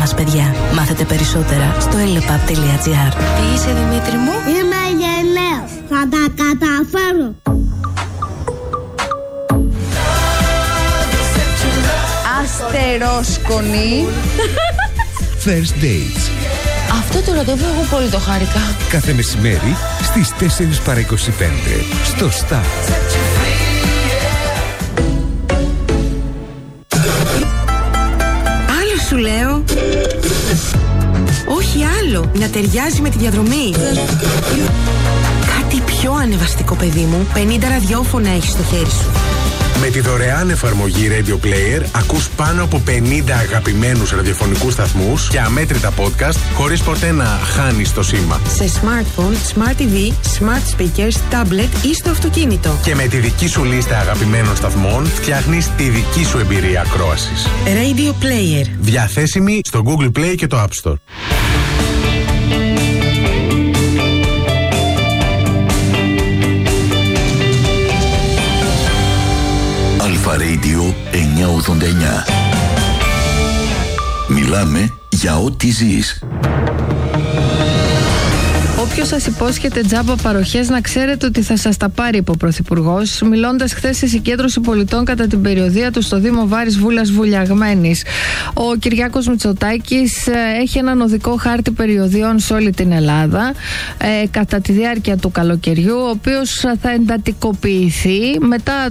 μας, παιδιά. Μάθετε περισσότερα στο ellepub.gr. Τι είσαι, Δημήτρη μου? Είμαι γελαίος. Θα τα καταφέρω. Αστερόσκονη. First Dates. Αυτό το ραντεβού εγώ πολύ το χάρηκα. Κάθε μεσημέρι στις 4 παρά 25 στο Star. Άλλο σου λέω. Όχι άλλο. Να ταιριάζει με τη διαδρομή. Κάτι πιο ανεβαστικό, παιδί μου. 50 ραδιόφωνα έχεις στο χέρι σου. Με τη δωρεάν εφαρμογή Radio Player ακούς πάνω από 50 αγαπημένους ραδιοφωνικούς σταθμούς και αμέτρητα podcast χωρίς ποτέ να χάνεις το σήμα. Σε smartphone, smart TV, smart speakers, tablet ή στο αυτοκίνητο. Και με τη δική σου λίστα αγαπημένων σταθμών φτιάχνεις τη δική σου εμπειρία ακρόασης. Radio Player. Διαθέσιμη στο Google Play και το App Store. Αλφα Radio 989. Μιλάμε για ό,τι ζεις. Όποιος σας υπόσχεται τζάμπα παροχές, να ξέρετε ότι θα σας τα πάρει, είπε ο Πρωθυπουργός, μιλώντας χθες στη συγκέντρωση πολιτών κατά την περιοδεία του στο Δήμο Βάρης Βούλας Βουλιαγμένης. Ο Κυριάκος Μητσοτάκης έχει έναν οδικό χάρτη περιοδίων σε όλη την Ελλάδα κατά τη διάρκεια του καλοκαιριού, ο οποίος θα εντατικοποιηθεί μετά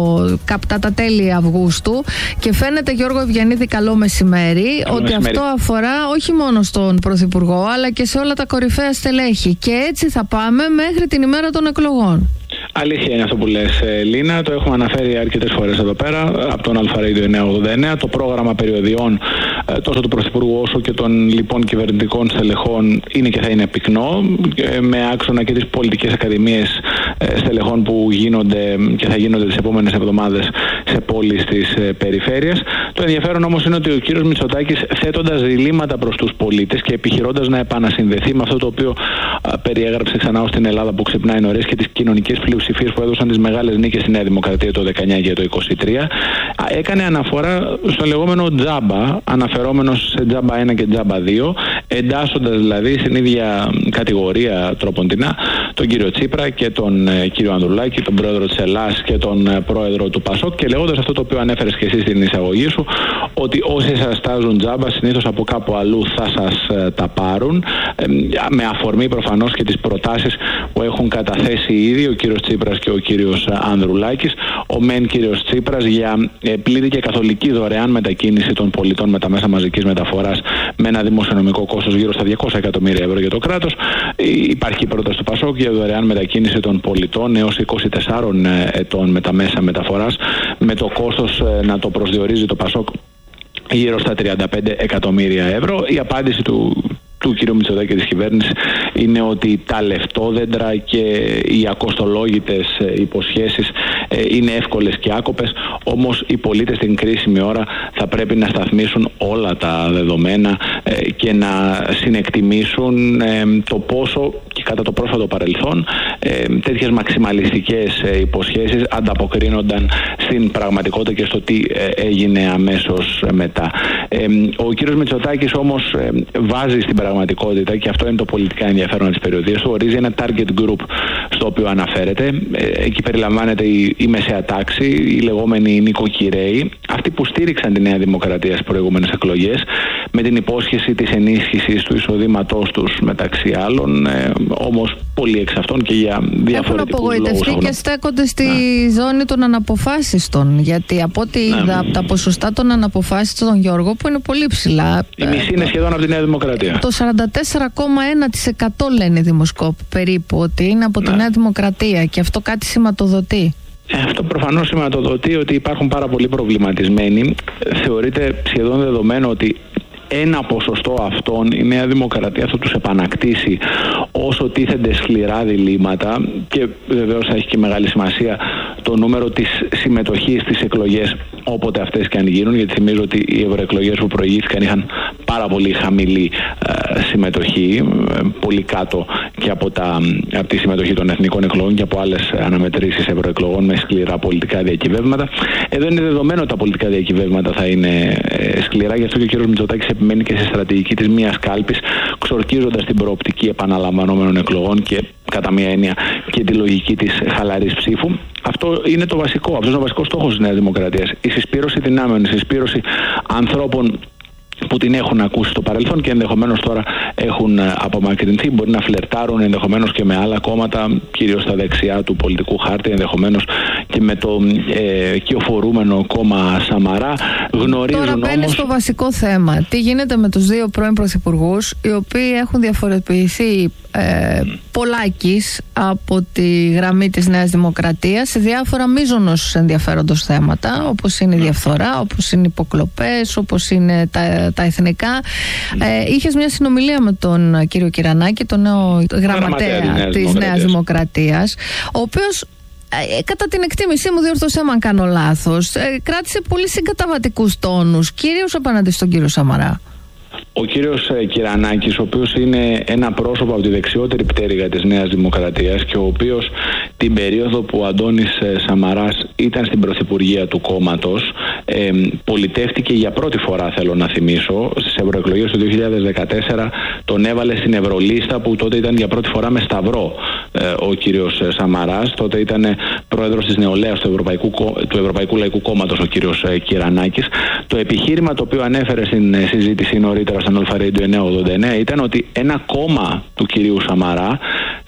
τα τέλη Αυγούστου, και φαίνεται, Γιώργο Ευγενίδη, καλό μεσημέρι, ότι αυτό αφορά όχι μόνο στον Πρωθυπουργό αλλά και σε όλα τα κορυφαία στελέχη. Και έτσι θα πάμε μέχρι την ημέρα των εκλογών. Αλήθεια είναι αυτό που λες, Λίνα. Το έχουμε αναφέρει αρκετές φορές εδώ πέρα από τον Αλφα Radio 989. Το πρόγραμμα περιοδιών τόσο του Πρωθυπουργού όσο και των λοιπόν κυβερνητικών στελεχών είναι και θα είναι πυκνό, με άξονα και τις πολιτικές ακαδημίες στελεχών που γίνονται και θα γίνονται τις επόμενες εβδομάδες σε πόλεις της περιφέρειας. Το ενδιαφέρον όμως είναι ότι ο κύριος Μητσοτάκης, θέτοντας διλήμματα προς τους πολίτες και επιχειρώντας να επανασυνδεθεί με αυτό το οποίο περιέγραψε ξανά ως την Ελλάδα που ξυπνάει νωρίς και τις κοινωνικές πλειοψηφίες που έδωσαν τις μεγάλες νίκες στη Νέα Δημοκρατία το 19 και το 23, έκανε αναφορά στο λεγόμενο τζάμπα, αναφερόμενος σε τζάμπα 1 και τζάμπα 2, εντάσσοντας δηλαδή στην ίδια κατηγορία τροποντινά τον κύριο Τσίπρα και τον κύριο Ανδρουλάκη, τον πρόεδρο της Ελλάς και τον πρόεδρο του Πασόκ, και λέγοντας αυτό το οποίο ανέφερες και εσύ στην εισαγωγή σου, ότι όσοι σας τάζουν τζάμπα συνήθως από κάπου αλλού θα σας τα πάρουν, με αφορμή προφανώς και τις προτάσεις που έχουν καταθέσει ήδη ο κύριος Τσίπρας και ο κύριος Ανδρουλάκης. Ο μεν κύριος Τσίπρας για πλήρη και καθολική δωρεάν μετακίνηση των πολιτών με τα μέσα μαζικής μεταφοράς με ένα δημοσιονομικό κόστος γύρω στα 200 εκατομμύρια ευρώ για το κράτος. Υπάρχει η πρόταση του Πασόκ για δωρεάν μετακίνηση των πολιτών έως 24 ετών με τα μέσα μεταφοράς, με το κόστος να το προσδιορίζει το Πασόκ γύρω στα 35 εκατομμύρια ευρώ. Η απάντηση του κ. Μητσοτάκη και της κυβέρνησης είναι ότι τα λεφτόδεντρα και οι ακοστολόγητες υποσχέσεις είναι εύκολες και άκοπες, όμως οι πολίτες στην κρίσιμη ώρα θα πρέπει να σταθμίσουν όλα τα δεδομένα και να συνεκτιμήσουν το πόσο και κατά το πρόσφατο παρελθόν τέτοιες μαξιμαλιστικές υποσχέσεις ανταποκρίνονταν στην πραγματικότητα και στο τι έγινε αμέσως μετά. Ο κ. Μητσοτάκης όμως βάζει στην πραγματικότητα, και αυτό είναι το πολιτικά ενδιαφέρον της περιοδίας του, ορίζει ένα target group στο οποίο αναφέρεται. Εκεί περιλαμβάνεται η μεσαία τάξη, οι λεγόμενοι νοικοκυρέοι, αυτοί που στήριξαν τη Νέα Δημοκρατία στις προηγούμενες εκλογές με την υπόσχεση της ενίσχυσης του εισοδήματός τους μεταξύ άλλων, όμως πολλοί εξ αυτών και για διαφορετικούς λόγους. Έχουν απογοητευτεί και στέκονται στη ζώνη των αναποφάσιστων, γιατί από ό,τι είδα από τα ποσοστά των αναποφάσιστων, Γιώργο, που είναι πολύ ψηλά. Η μισή είναι σχεδόν από τη Νέα Δημοκρατία. Το 44,1% λένε οι δημοσκόποι περίπου ότι είναι από τη Νέα Δημοκρατία, και αυτό κάτι σηματοδοτεί. Αυτό προφανώς σηματοδοτεί ότι υπάρχουν πάρα πολλοί προβληματισμένοι. Θεωρείται σχεδόν δεδομένο ότι ένα ποσοστό αυτών η Νέα Δημοκρατία θα τους επανακτήσει όσο τίθενται σκληρά διλήμματα, και βεβαίως θα έχει και μεγάλη σημασία το νούμερο της συμμετοχής στις εκλογές όποτε αυτές και αν γίνουν, γιατί θυμίζω ότι οι ευρωεκλογές που προηγήθηκαν είχαν πάρα πολύ χαμηλή συμμετοχή, πολύ κάτω και από τη συμμετοχή των εθνικών εκλογών και από άλλες αναμετρήσεις ευρωεκλογών με σκληρά πολιτικά διακυβεύματα. Εδώ είναι δεδομένο ότι τα πολιτικά διακυβεύματα θα είναι σκληρά, γι' αυτό και ο κ. Μητσοτάκης επιμένει και στη στρατηγική της μίας κάλπης, ξορκίζοντας την προοπτική επαναλαμβανόμενων εκλογών και κατά μία έννοια και τη λογική της χαλαρής ψήφου. Αυτό είναι το βασικό, αυτός είναι ο βασικός στόχος της Νέας Δημοκρατίας. Η συσπήρωση δυνάμεων, η συσπήρωση ανθρώπων που την έχουν ακούσει στο παρελθόν και ενδεχομένως τώρα έχουν απομακρυνθεί, μπορεί να φλερτάρουν ενδεχομένως και με άλλα κόμματα, κυρίως στα δεξιά του πολιτικού χάρτη, ενδεχομένως και με το κυοφορούμενο κόμμα Σαμαρά. Γνωρίζουν τώρα μπαίνει όμως στο βασικό θέμα. Τι γίνεται με τους δύο πρώην πρωθυπουργούς, οι οποίοι έχουν διαφοροποιηθεί πολλάκις από τη γραμμή της Νέας Δημοκρατίας σε διάφορα μείζωνος ενδιαφέροντος θέματα, όπως είναι η διαφθορά, όπως είναι οι υποκλοπές, όπως είναι τα εθνικά. Είχες μια συνομιλία με τον κύριο Κυρανάκη, τον νέο γραμματέα της Νέας Δημοκρατίας, ο οποίος κατά την εκτίμησή μου, διόρθωσέ με αν κάνω λάθος, κράτησε πολύ συγκαταβατικούς τόνους, κυρίως απέναντι στον κύριο Σαμαρά. Ο κύριος Κυρανάκης, ο οποίος είναι ένα πρόσωπο από τη δεξιότερη πτέρυγα της Νέας Δημοκρατίας και ο οποίος την περίοδο που ο Αντώνης Σαμαράς ήταν στην πρωθυπουργία του κόμματος, πολιτεύτηκε για πρώτη φορά, θέλω να θυμίσω, στις ευρωεκλογές του 2014 τον έβαλε στην Ευρωλίστα, που τότε ήταν για πρώτη φορά με σταυρό ο κύριος Σαμαράς. Τότε ήταν πρόεδρος της νεολαίας του Ευρωπαϊκού Λαϊκού Κόμματος ο κύριος Κυρανάκης. Το επιχείρημα το οποίο ανέφερε στην συζήτηση νωρίτερα στον Αλφα-Radio 989 ήταν ότι ένα κόμμα του κυρίου Σαμαρά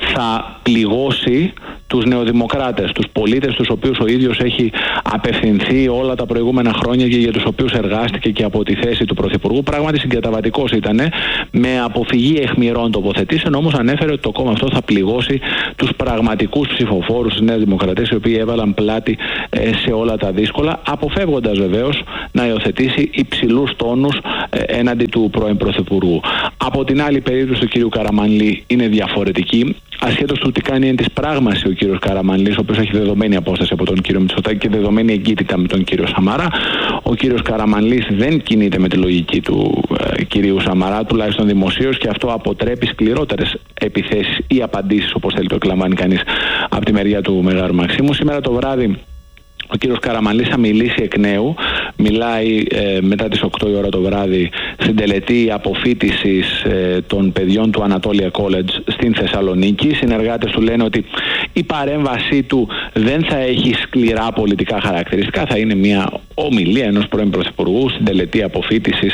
θα πληγώσει τους νεοδημοκράτες, τους πολίτες τους οποίους ο ίδιος έχει απευθυνθεί όλα τα προηγούμενα χρόνια και για τους οποίους εργάστηκε και από τη θέση του Πρωθυπουργού. Πράγματι συγκαταβατικός ήταν, με αποφυγή αιχμηρών τοποθετήσεων, όμως ανέφερε ότι το κόμμα αυτό θα πληγώσει τους πραγματικούς ψηφοφόρους της Νέας Δημοκρατίας, οι οποίοι έβαλαν πλάτη σε όλα τα δύσκολα, αποφεύγοντας βεβαίως να υιοθετήσει υψηλούς τόνους έναντι του πρώην Πρωθυπουργού. Από την άλλη, η περίπτωση του κ. Καραμανλή είναι διαφορετική. Ασχέτως του τι κάνει εν της πράγμαση ο κύριος Καραμανλής, ο οποίος έχει δεδομένη απόσταση από τον κύριο Μητσοτάκη και δεδομένη εγκύτητα με τον κύριο Σαμαρά, ο κύριος Καραμανλής δεν κινείται με τη λογική του κυρίου Σαμαρά, τουλάχιστον δημοσίως, και αυτό αποτρέπει σκληρότερες επιθέσεις ή απαντήσεις, όπως θέλει το εκλαμβάνει κανείς, από τη μεριά του Μεγάρου Μαξίμου. Σήμερα το βράδυ ο κύριος Καραμανλής θα μιλήσει εκ νέου. Μιλάει μετά τις 8 η ώρα το βράδυ στην τελετή αποφοίτησης των παιδιών του Ανατόλια College στην Θεσσαλονίκη. Οι συνεργάτες του λένε ότι η παρέμβασή του δεν θα έχει σκληρά πολιτικά χαρακτηριστικά. Θα είναι μια ομιλία ενός πρώην Πρωθυπουργού στην τελετή αποφοίτησης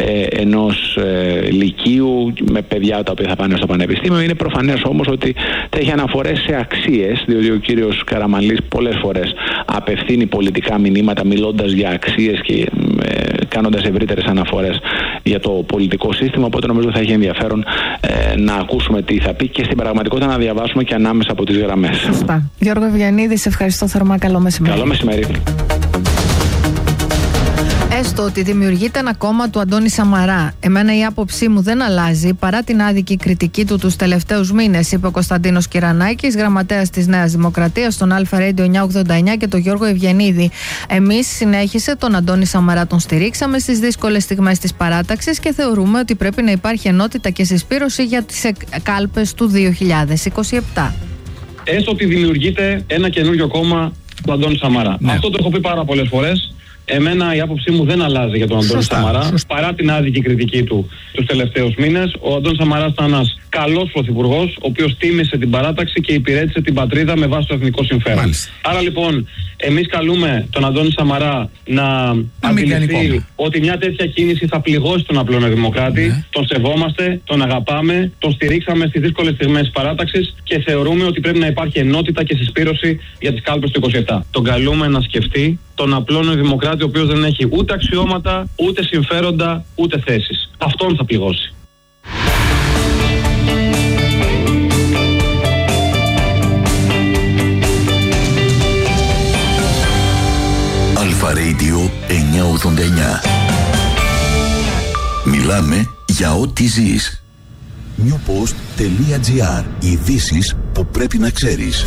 ενός λυκείου με παιδιά τα οποία θα πάνε στο πανεπιστήμιο. Είναι προφανές όμως ότι θα έχει αναφορές σε αξίες, διότι ο κύριος Καραμανλής πολλές φορές απευθύνει πολιτικά μηνύματα μιλώντας για αξίες και κάνοντας ευρύτερες αναφορές για το πολιτικό σύστημα, οπότε νομίζω θα έχει ενδιαφέρον να ακούσουμε τι θα πει και στην πραγματικότητα να διαβάσουμε και ανάμεσα από τις γραμμές. Σωστά. Γιώργο Ευγενίδη, σε ευχαριστώ θερμά. Καλό μεσημέρι. Καλό μεσημέρι. Έστω ότι δημιουργείται ένα κόμμα του Αντώνη Σαμαρά, εμένα η άποψή μου δεν αλλάζει παρά την άδικη κριτική του τους τελευταίους μήνες, είπε ο Κωνσταντίνος Κυρανάκης, γραμματέας της Νέας Δημοκρατίας, στον Αλφα-Radio 989 και τον Γιώργο Ευγενίδη. Εμείς, συνέχισε, τον Αντώνη Σαμαρά τον στηρίξαμε στις δύσκολες στιγμές της παράταξης και θεωρούμε ότι πρέπει να υπάρχει ενότητα και συσπήρωση για τις κάλπες του 2027. Έστω ότι δημιουργείται ένα καινούριο κόμμα του Αντώνη Σαμαρά. Ναι. Αυτό το έχω πει πάρα πολλές φορές. Εμένα η άποψή μου δεν αλλάζει για τον Αντώνη Σαμαρά. Παρά την άδικη κριτική του τους τελευταίους μήνες, ο Αντώνης Σαμαράς ήταν ένας καλός πρωθυπουργός, ο οποίος τίμησε την παράταξη και υπηρέτησε την πατρίδα με βάση το εθνικό συμφέρον. Μάλιστα. Άρα λοιπόν, εμείς καλούμε τον Αντώνη Σαμαρά να αντιληφθεί ότι μια τέτοια κίνηση θα πληγώσει τον απλό δημοκράτη. Ναι. Τον σεβόμαστε, τον αγαπάμε, τον στηρίξαμε στις δύσκολες στιγμές της παράταξης και θεωρούμε ότι πρέπει να υπάρχει ενότητα και συσπήρωση για τις κάλπες του 27. Τον καλούμε να σκεφτεί τον απλό δημοκράτη, ο οποίος δεν έχει ούτε αξιώματα, ούτε συμφέροντα, ούτε θέσεις. Αυτόν θα πληγώσει. Αλφα-Radio 989. Μιλάμε για ό,τι ζεις. Newpost.gr. Ειδήσεις που πρέπει να ξέρεις.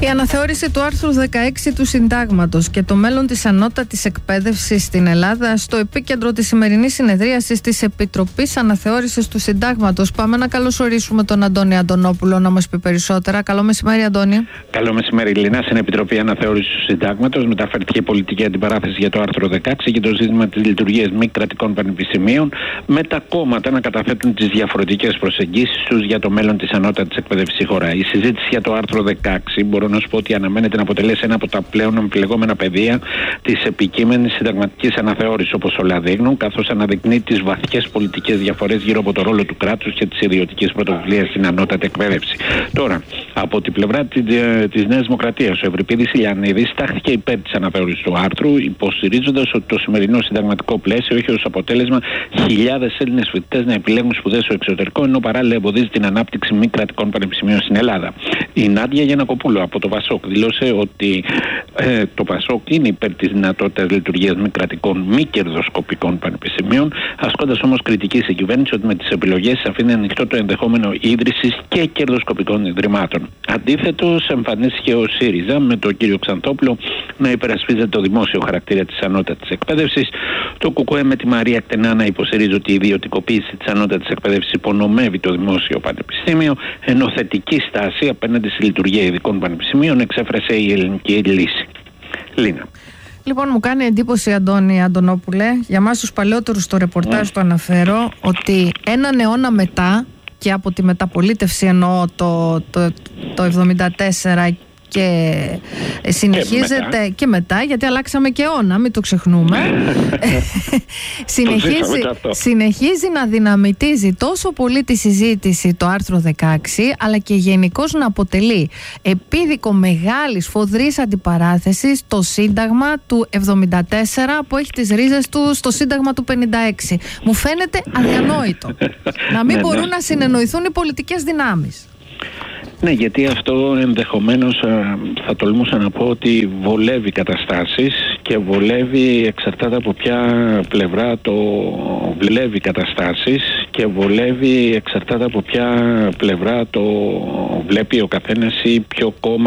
Η αναθεώρηση του άρθρου 16 του Συντάγματος και το μέλλον της ανώτατης εκπαίδευσης στην Ελλάδα στο επίκεντρο της σημερινής συνεδρίασης της Επιτροπής Αναθεώρησης του Συντάγματος. Πάμε να καλωσορίσουμε τον Αντώνη Αντωνόπουλο να μας πει περισσότερα. Καλό μεσημέρι, Αντώνη. Καλό μεσημέρι, Λίνα. Στην Επιτροπή Αναθεώρησης του Συντάγματος μεταφέρθηκε πολιτική αντιπαράθεση για το άρθρο 16 και το ζήτημα της λειτουργίας μη κρατικών πανεπιστημίων, με τα κόμματα να καταθέτουν τις διαφορετικές προσεγγίσεις τους για το μέλλον της ανώτατης εκπαίδευσης στη χώρα. Η συζήτηση για το άρθρο 16 μπορώ να σου πω ότι αναμένεται να αποτελέσει ένα από τα πλέον αμφιλεγόμενα πεδία της επικείμενης συνταγματικής αναθεώρησης, όπως όλα δείχνουν, καθώς αναδεικνύει τις βαθιές πολιτικές διαφορές γύρω από το ρόλο του κράτους και της ιδιωτικής πρωτοβουλίας στην ανώτατη εκπαίδευση. Τώρα, από την πλευρά της Νέας Δημοκρατίας, ο Ευρυπίδης Ηλιανίδης τάχθηκε υπέρ της αναθεώρησης του άρθρου, υποστηρίζοντας ότι το σημερινό συνταγματικό πλαίσιο έχει ως αποτέλεσμα χιλιάδες Έλληνες φοιτητές να επιλέγουν σπουδές στο εξωτερικό, ενώ παράλληλα εμποδίζει την ανάπτυξη μη κρατικών πανεπιστημίων στην Ελλάδα. Η Νάντια Γιαννακοπούλου από το ΠΑΣΟΚ δήλωσε ότι το ΠΑΣΟΚ είναι υπέρ της δυνατότητας λειτουργίας μη κρατικών, μη κερδοσκοπικών πανεπιστημίων, ασκώντας όμως κριτική στην κυβέρνηση ότι με τις επιλογές αφήνει ανοιχτό το ενδεχόμενο ίδρυσης και κερδοσκοπικών ιδρυμάτων. Αντίθετος, εμφανίστηκε ο ΣΥΡΙΖΑ με τον κύριο Ξανθόπουλο να υπερασπίζεται το δημόσιο χαρακτήρα της ανώτατης εκπαίδευσης. Το ΚΚΕ με τη Μαρία Κτενά να υποστηρίζει ότι η ιδιωτικοποίηση της ανώτατης εκπαίδευσης υπονομεύει το δημόσιο πανεπιστήμιο, ενώ θετική στάση απέναντι στη λειτουργία ειδικών πανεπιστημίων εξέφρασε η Ελληνική Λύση. Λίνα. Λοιπόν, μου κάνει εντύπωση, Αντώνη Αντωνόπουλε, για μας τους παλαιότερους στο ρεπορτάζ το αναφέρω, ότι έναν αιώνα μετά, και από τη μεταπολίτευση εννοώ το 1974 και συνεχίζεται και μετά, γιατί αλλάξαμε και αιώνα, μην το ξεχνούμε. Συνεχίζει να δυναμητίζει τόσο πολύ τη συζήτηση το άρθρο 16, αλλά και γενικώς να αποτελεί επίδικο μεγάλης φοδρής αντιπαράθεσης το Σύνταγμα του 74 που έχει τις ρίζες του στο Σύνταγμα του 56. Μου φαίνεται αδιανόητο να μην μπορούν να συνεννοηθούν οι πολιτικές δυνάμεις. Ναι, γιατί αυτό ενδεχομένως θα τολμούσα να πω ότι βολεύει καταστάσεις και βολεύει εξαρτάται από ποια πλευρά το βλέπει ο καθένας ή ποιο κόμμα